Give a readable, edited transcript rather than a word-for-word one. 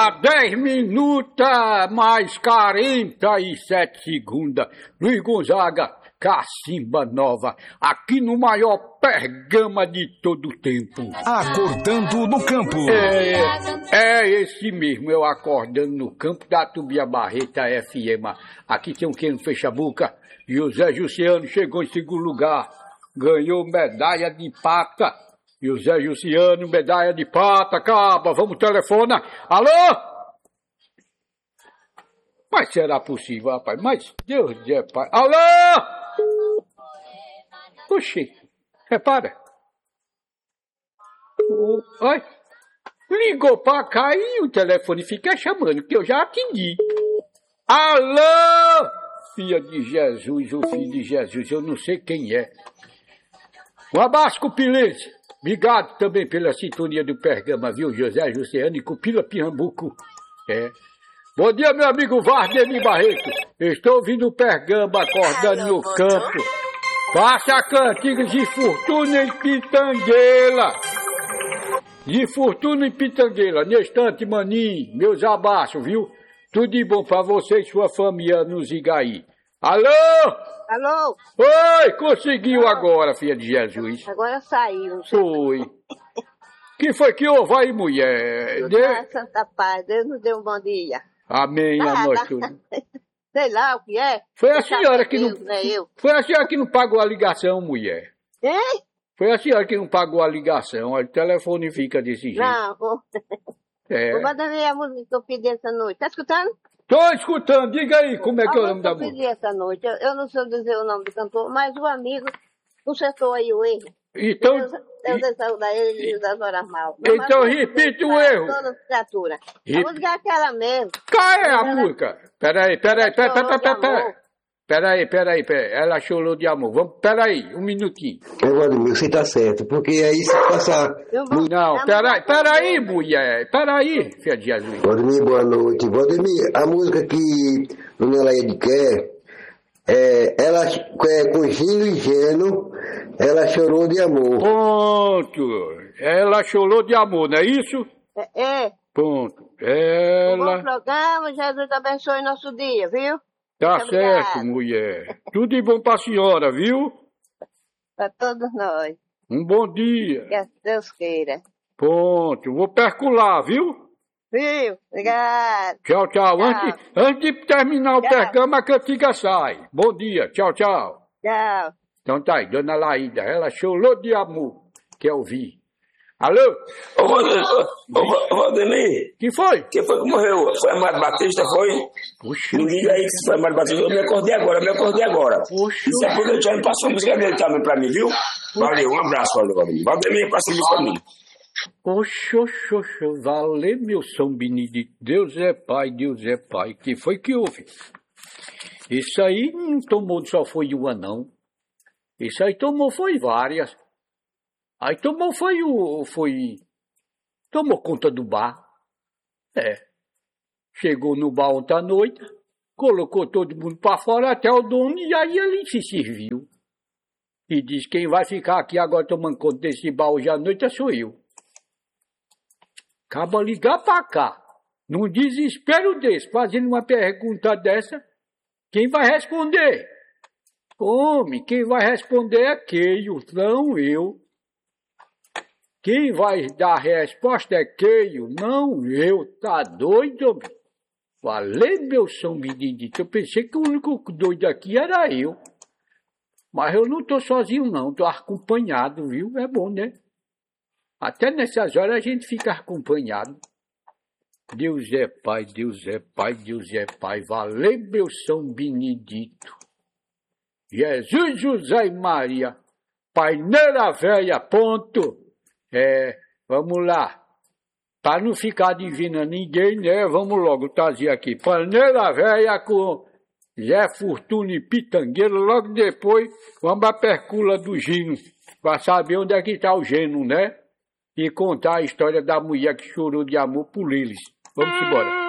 há 10 minutos, mais 47 segundos. Luiz Gonzaga, Cacimba Nova, aqui no maior pergama de todo o tempo. Acordando no campo. É esse mesmo, eu acordando no campo da Tubia Barreta FM. Aqui tem um que não fecha a boca. José Jussiano chegou em segundo lugar, ganhou medalha de prata. José Jussiano, medalha de prata, caba, vamos telefonar. Alô? Mas será possível, rapaz? Mas Deus é pai. Alô? Oxi, repara. Oi? Ligou pra cá e o telefone fica chamando, que eu já atendi. Alô? Filha de Jesus, o filho de Jesus, eu não sei quem é. Um abraço, Cupilência. Obrigado também pela sintonia do Pergama, viu, José Jussiano e Cupila Pernambuco. Bom dia, meu amigo Vardemir Barreto. Estou ouvindo o Pergama acordando no campo. Passa a cantiga de Fortuna em Pitangueira. De Fortuna em Pitangueira. Nestante, maninho, meus abraços, viu? Tudo de bom pra você e sua família nos Igaí. Alô? Alô? Oi, conseguiu agora, filha de Jesus. Agora saiu. Foi. Que foi que houve aí, mulher? Santa Paz, Deus nos deu um bom dia. Amém, a nós tudo. Sei lá o que é. Foi a senhora que não... Deus, né, eu. Foi a senhora que não pagou a ligação, mulher. Hein? Foi a senhora que não pagou a ligação. Olha, o telefone fica desse jeito. Não, É. manda ver a música que eu pedi essa noite. Tá escutando? Tô escutando, diga aí como é que é o nome da Eu pedi música. essa noite. Eu não sei dizer o nome do cantor, mas o amigo consertou aí o erro. Então, Deus dê saúde a ele e das horas mal. então repite o erro. Toda criatura. A música é aquela mesmo. Qual é a música? Peraí. Ela chorou de amor. Vamos, peraí, um minutinho. Vladimir, você tá certo, porque aí se passar... Não, peraí, mulher. Peraí, filha de Jesus. Vladimir, boa noite. Vladimir, a música que Dona Laide quer, ela com Gino e Geno, ela chorou de amor. Ponto. Ela chorou de amor, não é isso? Ponto. Um bom programa, Jesus abençoe nosso dia, viu? Tá Muito certo, obrigado. mulher. Tudo de bom pra senhora, viu? Pra todos nós. Um bom dia. Que Deus queira. Ponto. Vou percular, viu? Viu? Obrigado. Tchau. Tchau. Antes de terminar o Tchau. pergama, a cantiga sai. Bom dia. Tchau. Tchau. Então tá aí, Dona Laída. Ela chorou de amor. Quer ouvir? Alô? Ô, Valdemir. Que foi? Quem foi que morreu? Foi Amado Batista, foi? Puxa. Me liga aí que foi Amado Batista. Eu me acordei agora. Puxa. Isso é porque eu já me passou a música dele também pra mim, viu? Valeu, um abraço, Valdemir. Valdemir, passa isso pra mim. Oxô, valeu, meu São Benedito. Deus é pai. Que foi que houve? Isso aí não tomou, só foi uma, não. Isso aí tomou, foi várias. Aí tomou, tomou conta do bar. Chegou no bar ontem à noite, colocou todo mundo para fora, até o dono, e aí ele se serviu. E disse, quem vai ficar aqui agora tomando conta desse bar hoje à noite sou eu. Acaba ligar para cá, num desespero desse, fazendo uma pergunta dessa, quem vai responder? Homem, quem vai responder é Keio, não eu. Quem vai dar a resposta é Keio, não eu. Tá doido? Valeu, meu São Benedito. Eu pensei que o único doido aqui era eu. Mas eu não tô sozinho, não. Tô acompanhado, viu? É bom, né? Até nessas horas a gente fica acompanhado. Deus é pai. Valeu, meu São Benedito. Jesus, José e Maria. Paineira velha, ponto. Vamos lá. Para não ficar adivinhando ninguém, né? Vamos logo trazer aqui. Panela velha com Zé Fortuna e Pitangueira. Logo depois, vamos à percula do Gino. Para saber onde é que está o Geno, né? E contar a história da mulher que chorou de amor por eles. Vamos embora.